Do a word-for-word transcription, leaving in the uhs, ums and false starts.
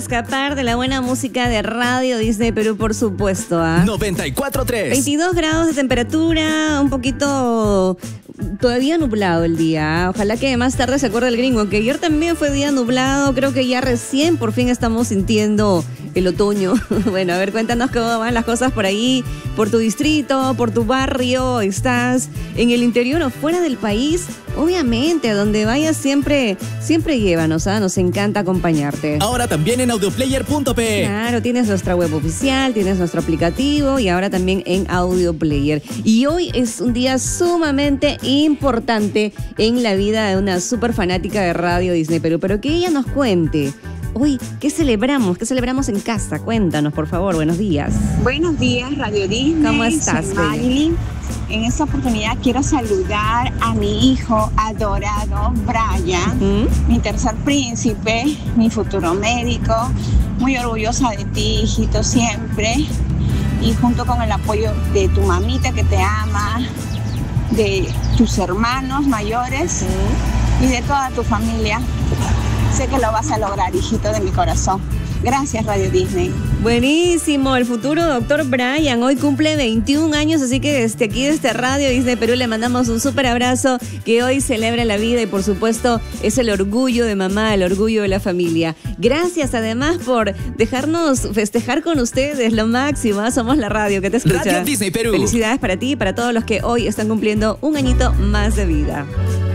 escapar de la buena música de Radio Disney Perú, por supuesto. ¿eh? noventa y cuatro punto tres. veintidós grados de temperatura, un poquito todavía nublado el día. Ojalá que más tarde se acuerde el gringo, que ayer también fue día nublado. Creo que ya recién por fin estamos sintiendo el otoño. Bueno, a ver, cuéntanos cómo van las cosas por ahí, por tu distrito, por tu barrio. ¿Estás en el interior o fuera del país? Obviamente, a donde vayas siempre, siempre llévanos, ¿ah? Nos encanta acompañarte. Ahora también en audioplayer punto pe. Claro, tienes nuestra web oficial, tienes nuestro aplicativo y ahora también en Audioplayer. Y hoy es un día sumamente importante en la vida de una súper fanática de Radio Disney Perú, pero que ella nos cuente. Hoy, ¿qué celebramos? ¿Qué celebramos en casa? Cuéntanos, por favor. Buenos días. Buenos días, Radio Disney. ¿Cómo estás, Soy Marilyn. En esta oportunidad quiero saludar a mi hijo adorado, Brian, ¿Mm? mi tercer príncipe, mi futuro médico. Muy orgullosa de ti, hijito, siempre. Y junto con el apoyo de tu mamita que te ama, de tus hermanos mayores ¿Mm? y de toda tu familia. Sé que lo vas a lograr, hijito de mi corazón. Gracias, Radio Disney. Buenísimo, el futuro doctor Brian hoy cumple veintiún años, así que desde aquí, desde Radio Disney Perú, le mandamos un súper abrazo, que hoy celebra la vida y por supuesto es el orgullo de mamá, el orgullo de la familia. Gracias además por dejarnos festejar con ustedes, lo máximo, somos la radio que te escucha. Radio Disney Perú. Felicidades para ti y para todos los que hoy están cumpliendo un añito más de vida.